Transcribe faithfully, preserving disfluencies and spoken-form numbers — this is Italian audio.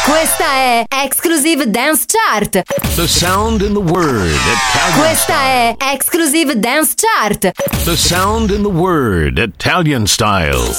Questa è Exclusive Dance Chart. The sound in the word Italian Questa style. è Exclusive Dance Chart. The sound in the word Italian style.